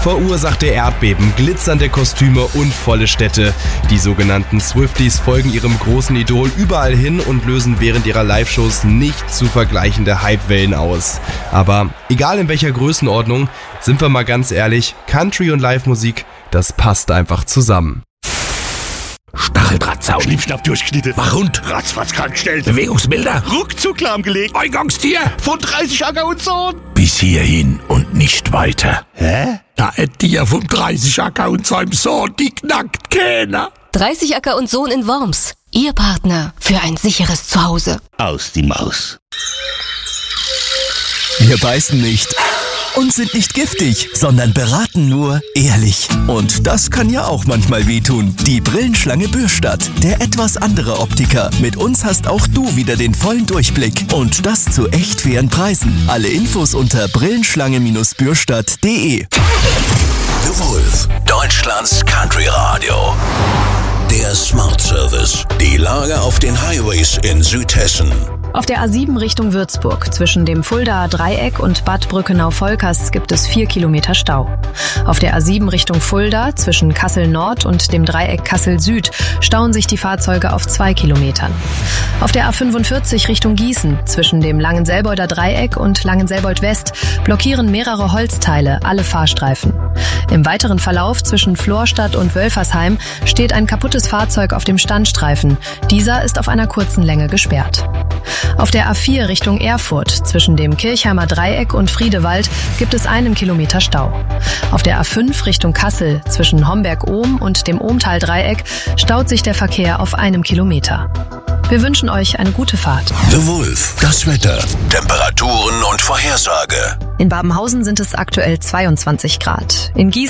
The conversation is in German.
verursachte Erdbeben, glitzernde Kostüme und volle Städte. Die sogenannten Swifties folgen ihrem großen Idol überall hin und lösen während ihrer Live-Shows nicht zu vergleichende Hypewellen aus. Aber egal in welcher Größenordnung, sind wir mal ganz ehrlich, Country und Live-Musik, das passt einfach zusammen. Stacheldrahtzaun. Schnippschnapp durchgeschnitten. Wachhund. Ratzfatz krankgestellt. Bewegungsmelder. Ruckzuck lahmgelegt. Eingangstier. Von 30 Acker und Sohn. Bis hierhin und nicht weiter. Hä? Da ein Tier von 30 Acker und seinem Sohn, die knackt keiner. 30 Acker und Sohn in Worms. Ihr Partner für ein sicheres Zuhause. Aus die Maus. Wir beißen nicht und sind nicht giftig, sondern beraten nur ehrlich. Und das kann ja auch manchmal wehtun. Die Brillenschlange Bürstadt, der etwas andere Optiker. Mit uns hast auch du wieder den vollen Durchblick. Und das zu echt fairen Preisen. Alle Infos unter brillenschlange-bürstadt.de. The Wolf, Deutschlands Country Radio. Der Smart Service. Die Lage auf den Highways in Südhessen. Auf der A7 Richtung Würzburg zwischen dem Fuldaer Dreieck und Bad Brückenau-Volkers gibt es 4 Kilometer Stau. Auf der A7 Richtung Fulda zwischen Kassel Nord und dem Dreieck Kassel Süd stauen sich die Fahrzeuge auf 2 Kilometern. Auf der A45 Richtung Gießen zwischen dem Langenselbeuder Dreieck und Langenselbold West blockieren mehrere Holzteile alle Fahrstreifen. Im weiteren Verlauf zwischen Florstadt und Wölfersheim steht ein kaputtes Fahrzeug auf dem Standstreifen. Dieser ist auf einer kurzen Länge gesperrt. Auf der A4 Richtung Erfurt zwischen dem Kirchheimer Dreieck und Friedewald gibt es 1 Kilometer Stau. Auf der A5 Richtung Kassel zwischen Homberg-Ohm und dem Ohmtal-Dreieck staut sich der Verkehr auf 1 Kilometer. Wir wünschen euch eine gute Fahrt. The Wolf, das Wetter, Temperaturen und Vorhersage. In Babenhausen sind es aktuell 22 Grad. In Gießen